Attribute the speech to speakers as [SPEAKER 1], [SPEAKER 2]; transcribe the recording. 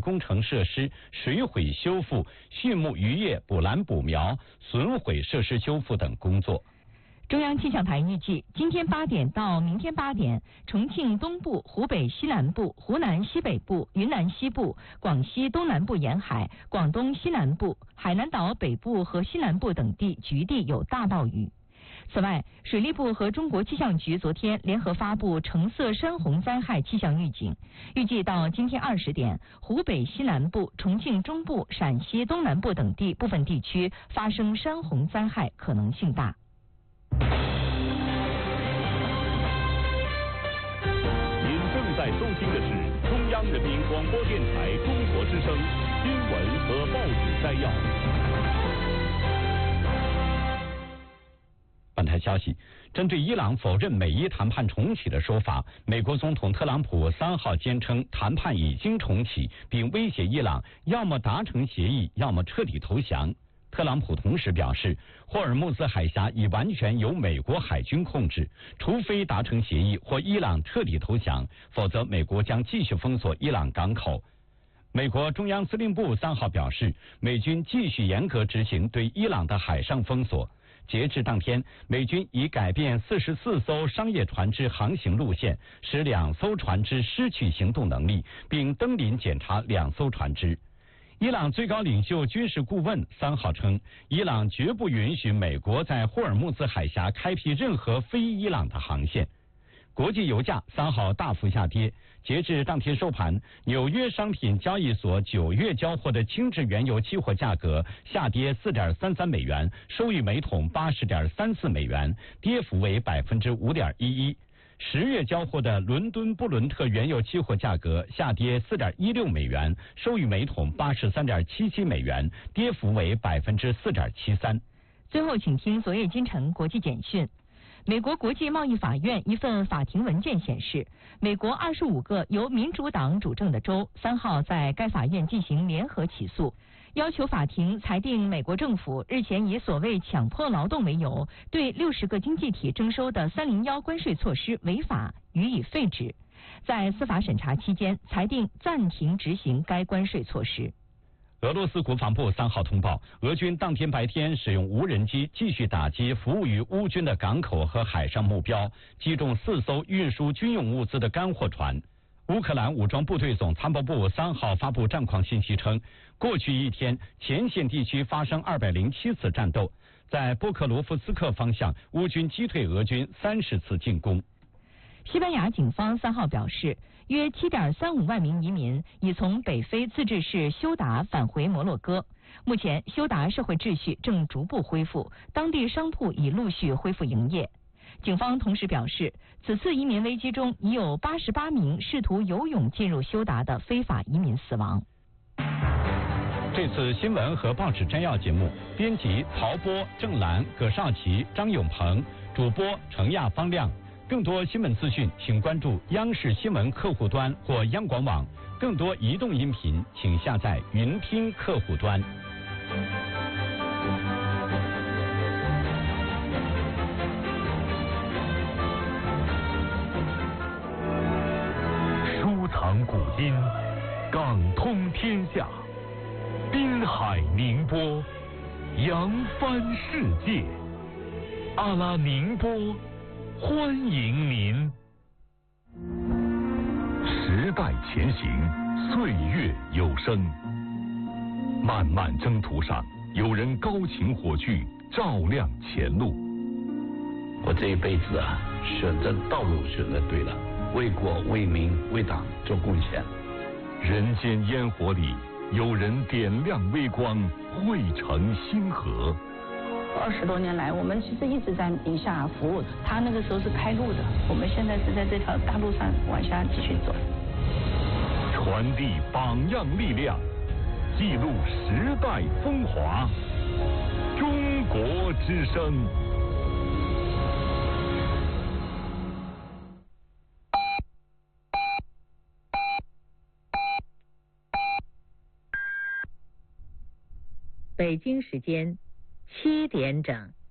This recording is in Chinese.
[SPEAKER 1] 工程设施、水毁修复、畜牧渔业捕栏捕苗、损毁设施修复等工作。
[SPEAKER 2] 中央气象台预计，今天8点到明天8点，重庆东部、湖北西南部、湖南西北部、云南西部、广西东南部沿海、广东西南部、海南岛北部和西南部等地局地有大暴雨。此外，水利部和中国气象局昨天联合发布橙色山洪灾害气象预警，预计到今天20点，湖北西南部、重庆中部、陕西东南部等地部分地区发生山洪灾害可能性大。
[SPEAKER 3] 您正在收听的是中央人民广播电台中国之声新闻和报纸摘要。
[SPEAKER 1] 本台消息，针对伊朗否认美伊谈判重启的说法，美国总统特朗普3号坚称谈判已经重启，并威胁伊朗要么达成协议，要么彻底投降。特朗普同时表示，霍尔木兹海峡已完全由美国海军控制，除非达成协议或伊朗彻底投降，否则美国将继续封锁伊朗港口。美国中央司令部3号表示，美军继续严格执行对伊朗的海上封锁。截至当天，美军已改变44艘商业船只航行路线，使2艘船只失去行动能力，并登临检查2艘船只。伊朗最高领袖军事顾问3号称，伊朗绝不允许美国在霍尔木兹海峡开辟任何非伊朗的航线。国际油价3号大幅下跌，截至当天收盘，纽约商品交易所9月交货的轻质原油期货价格下跌4.33美元，收于每桶80.34美元，跌幅为5.11%。10月交货的伦敦布伦特原油期货价格下跌4.16美元，收于每桶83.77美元，跌幅为4.73%。
[SPEAKER 2] 最后，请听昨夜今晨国际简讯。美国国际贸易法院一份法庭文件显示，美国25个由民主党主政的州3号在该法院进行联合起诉，要求法庭裁定美国政府日前以所谓强迫劳动为由，对60个经济体征收的301关税措施违法，予以废止。在司法审查期间，裁定暂停执行该关税措施。
[SPEAKER 1] 俄罗斯国防部3号通报，俄军当天白天使用无人机继续打击服务于乌军的港口和海上目标，击中4艘运输军用物资的干货船。乌克兰武装部队总参谋部3号发布战况信息称，过去一天前线地区发生207次战斗，在波克罗夫斯克方向，乌军击退俄军30次进攻。
[SPEAKER 2] 西班牙警方3号表示，约7.35万名移民已从北非自治市休达返回摩洛哥。目前，休达社会秩序正逐步恢复，当地商铺已陆续恢复营业。警方同时表示，此次移民危机中已有88名试图游泳进入休达的非法移民死亡。
[SPEAKER 1] 这次新闻和报纸摘要节目，编辑曹波、郑兰、葛少奇、张永鹏，主播程亚、方亮。更多新闻资讯，请关注央视新闻客户端或央广网。更多移动音频，请下载云听客户端。
[SPEAKER 3] 书藏古今，港通天下，滨海宁波，扬帆世界。阿拉宁波，欢迎您。时代前行，岁月有声。漫漫征途上，有人高擎火炬，照亮前路。
[SPEAKER 4] 我这一辈子啊，选择道路选择对了，为国为民为党做贡献。
[SPEAKER 3] 人间烟火里，有人点亮微光，汇成星河。
[SPEAKER 5] 20多年来，我们其实一直在宁夏服务。他那个时候是开路的，我们现在是在这条大路上往下继续走。
[SPEAKER 3] 传递榜样力量，记录时代风华。中国之声。
[SPEAKER 2] 北京时间7点整。